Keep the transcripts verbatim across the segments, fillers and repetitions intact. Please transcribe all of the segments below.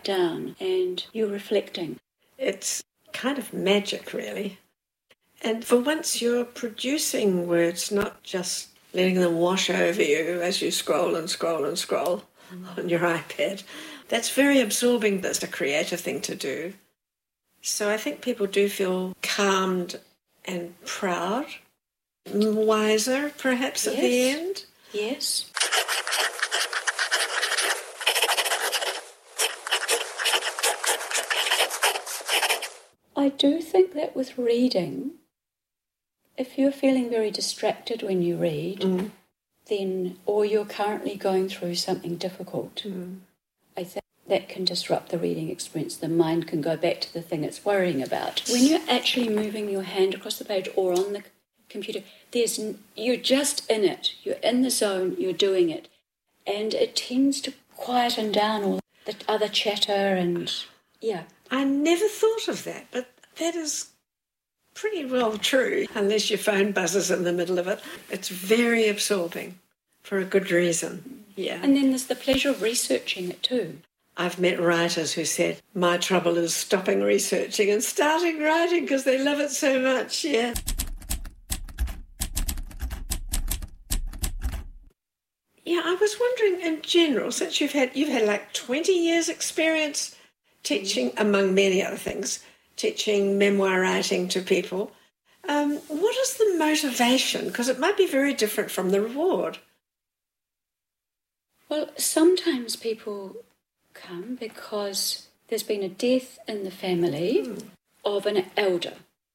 right down and you're reflecting. It's kind of magic, really. And for once you're producing words, not just letting them wash over you as you scroll and scroll and scroll mm. on your iPad. That's very absorbing. That's a creative thing to do. So I think people do feel calmed and proud, wiser perhaps yes. at the end. Yes. I do think that with reading, if you're feeling very distracted when you read, mm. then, or you're currently going through something difficult, mm. I think that can disrupt the reading experience. The mind can go back to the thing it's worrying about. When you're actually moving your hand across the page or on the computer, there's you're just in it. You're in the zone, you're doing it. And it tends to quieten down all the other chatter and, yeah. I never thought of that, but that is pretty well true, unless your phone buzzes in the middle of it. It's very absorbing for a good reason, yeah. And then there's the pleasure of researching it too. I've met writers who said, my trouble is stopping researching and starting writing because they love it so much, yeah. Yeah, I was wondering in general, since you've had you've had like twenty years experience teaching, among many other things, teaching memoir writing to people, um, what is the motivation? Because it might be very different from the reward. Well, sometimes people come because there's been a death in the family mm. of an elder.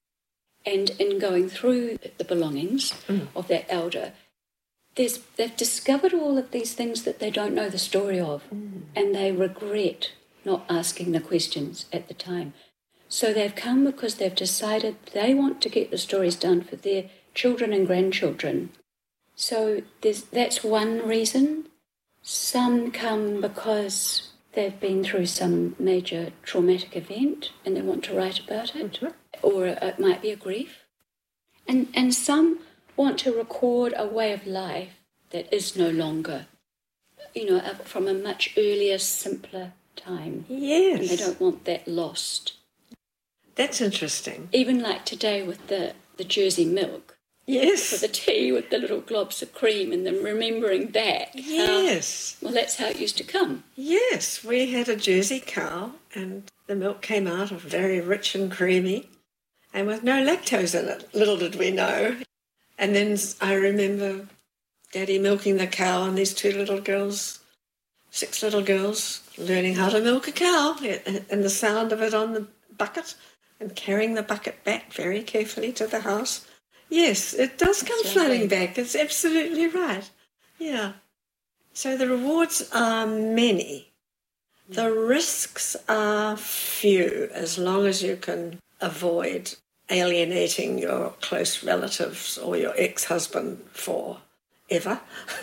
And in going through the belongings mm. of that elder, there's, they've discovered all of these things that they don't know the story of, mm. and they regret not asking the questions at the time. So they've come because they've decided they want to get the stories done for their children and grandchildren. So there's, that's one reason. Some come because they've been through some major traumatic event and they want to write about it, mm-hmm. or it might be a grief. And, and some want to record a way of life that is no longer, you know, from a much earlier, simpler time. Yes. And they don't want that lost. That's interesting. Even like today with the, the Jersey milk. Yes. For the tea with the little globs of cream and then remembering back. Yes. How, well, that's how it used to come. Yes, we had a Jersey cow and the milk came out of very rich and creamy and with no lactose in it. Little did we know. And then I remember Daddy milking the cow and these two little girls, six little girls, learning how to milk a cow and the sound of it on the bucket and carrying the bucket back very carefully to the house. Yes, it does come That's flooding lovely. Back. It's absolutely right. Yeah. So the rewards are many. The risks are few, as long as you can avoid alienating your close relatives or your ex-husband for ever.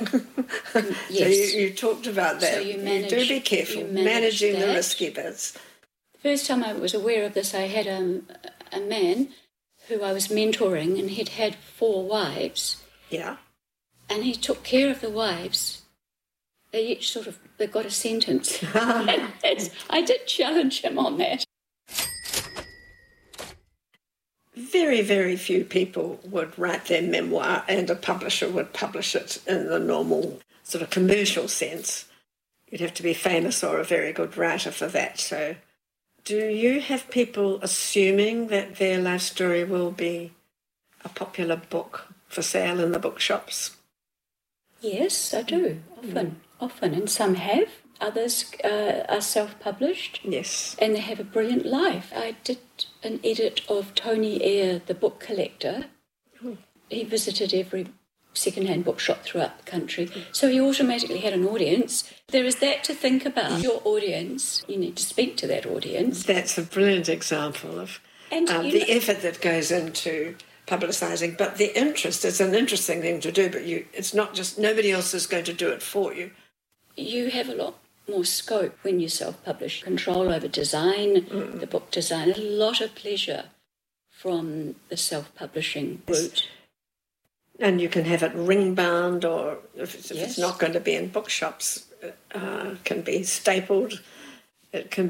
Yes. So you, you talked about that. So you, manage, you do be careful, manage managing that. the risky bits. The first time I was aware of this, I had um, a man who I was mentoring, and he'd had four wives. Yeah. And he took care of the wives. They each sort of, they got a sentence. I did challenge him on that. Very, very few people would write their memoir and a publisher would publish it in the normal sort of commercial sense. You'd have to be famous or a very good writer for that. So do you have people assuming that their life story will be a popular book for sale in the bookshops? Yes, I do, often, mm. often. And some have. Others uh, are self-published. Yes. And they have a brilliant life. I did an edit of Tony Eyre, the book collector. Mm. He visited every second-hand bookshop throughout the country. Mm. So he automatically had an audience. There is that to think about. Your audience, you need to speak to that audience. That's a brilliant example of and, um, the know, effort that goes into publicising. But the interest is an interesting thing to do, but you, it's not just, nobody else is going to do it for you. You have a lot more scope when you self-publish. Control over design, mm. the book design, a lot of pleasure from the self-publishing route. And you can have it ring-bound, or if it's, if yes. it's not going to be in bookshops, uh, it can be stapled. It can